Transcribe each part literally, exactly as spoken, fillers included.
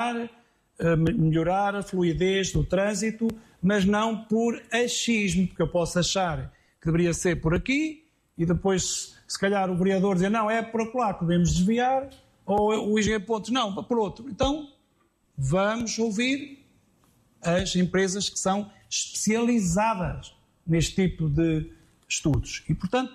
melhorar a fluidez do trânsito, mas não por achismo, porque eu posso achar que deveria ser por aqui e depois, se calhar, o vereador dizer não, é por lá que devemos desviar, ou o engenheiro Pontes, não, por outro. Então, vamos ouvir as empresas que são especializadas neste tipo de estudos. E, portanto,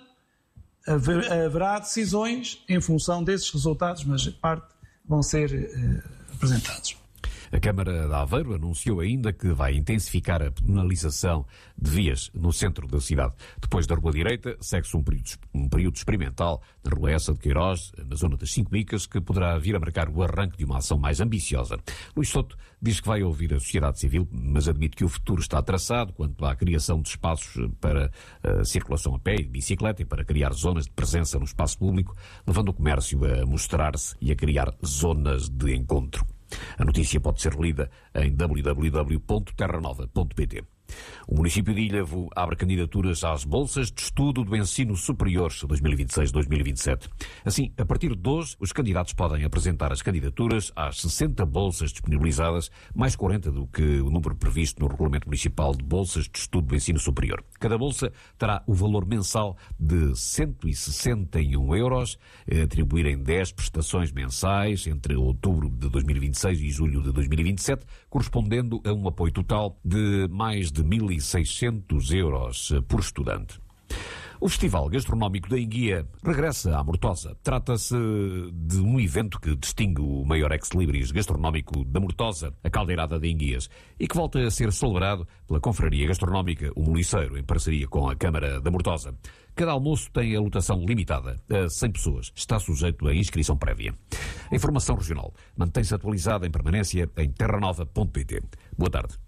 haverá decisões em função desses resultados, mas parte vão ser uh, apresentados. A Câmara de Aveiro anunciou ainda que vai intensificar a penalização de vias no centro da cidade. Depois da Rua Direita, segue-se um período, um período experimental na Rua Essa de Queiroz, na zona das Cinco Bicas, que poderá vir a marcar o arranque de uma ação mais ambiciosa. Luís Souto diz que vai ouvir a sociedade civil, mas admite que o futuro está traçado quanto à criação de espaços para a circulação a pé e de bicicleta e para criar zonas de presença no espaço público, levando o comércio a mostrar-se e a criar zonas de encontro. A notícia pode ser lida em w w w ponto terra nova ponto p t. O município de Ilhavo abre candidaturas às bolsas de estudo do ensino superior dois mil e vinte e seis a dois mil e vinte e sete. Assim, a partir de hoje, os candidatos podem apresentar as candidaturas às sessenta bolsas disponibilizadas, mais quarenta do que o número previsto no Regulamento Municipal de Bolsas de Estudo do Ensino Superior. Cada bolsa terá o valor mensal de cento e sessenta e um euros, a atribuir em dez prestações mensais entre outubro de dois mil e vinte e seis e julho de dois mil e vinte e sete, correspondendo a um apoio total de mais de mil e seiscentos euros por estudante. O Festival Gastronómico da Enguia regressa à Mortosa. Trata-se de um evento que distingue o maior ex-libris gastronómico da Mortosa, a Caldeirada de Enguias, e que volta a ser celebrado pela Confraria Gastronómica O Moliceiro, em parceria com a Câmara da Mortosa. Cada almoço tem a lotação limitada a cem pessoas. Está sujeito a inscrição prévia. A informação regional mantém-se atualizada em permanência em terra nova ponto p t. Boa tarde.